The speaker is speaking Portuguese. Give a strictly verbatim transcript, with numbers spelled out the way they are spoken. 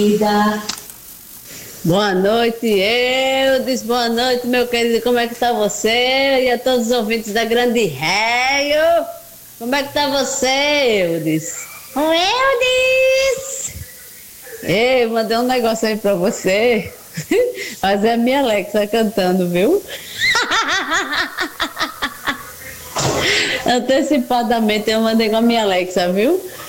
Boa noite, Eudes. Boa noite, meu querido. Como é que tá você? E a todos os ouvintes da Grande Réio. Como é que tá você, Eudes? O Eudes! Ei, mandei um negócio aí pra você. Mas é a minha Alexa cantando, viu? Antecipadamente eu mandei com a minha Alexa, viu?